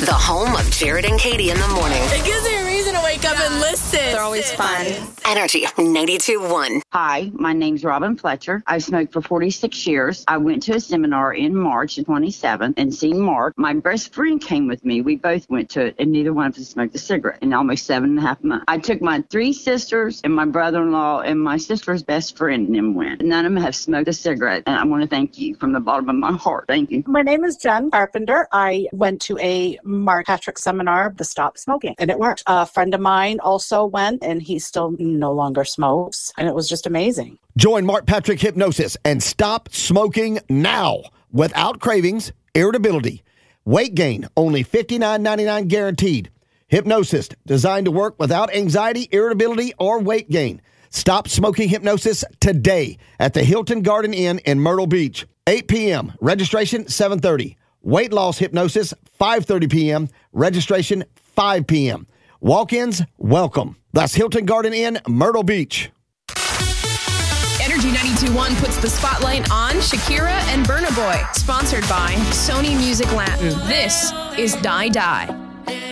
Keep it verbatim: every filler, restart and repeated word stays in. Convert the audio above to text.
the home of Jared and Katie in the morning. It gives me a reason to wake up and listen. They're always fun. Energy ninety-two point one. Hi, my name's Robin Fletcher. I've smoked for forty-six years. I went to a seminar in March the twenty-seventh and seen Mark. My best friend came with me. We both went to it, and neither one of us smoked a cigarette in almost seven and a half months. I took my three sisters and my brother-in-law and my sister's best friend and them went. None of them have smoked a cigarette, and I want to thank you from the bottom of my heart. Thank you. My name is Jen Carpenter. I went to a Mark Patrick seminar, the Stop Smoking, and it worked. A friend of mine also went, and he still no longer smokes, and it was just amazing. Join Mark Patrick Hypnosis and stop smoking now without cravings, irritability, weight gain, only fifty-nine ninety-nine guaranteed. Hypnosis designed to work without anxiety, irritability, or weight gain. Stop smoking hypnosis today at the Hilton Garden Inn in Myrtle Beach. eight p.m. Registration seven thirty. Weight loss hypnosis five thirty p.m. Registration five p.m. Walk-ins welcome. That's Hilton Garden Inn, Myrtle Beach. Energy ninety-two point one puts the spotlight on Shakira and Burna Boy. Sponsored by Sony Music Latin. This is Die Die.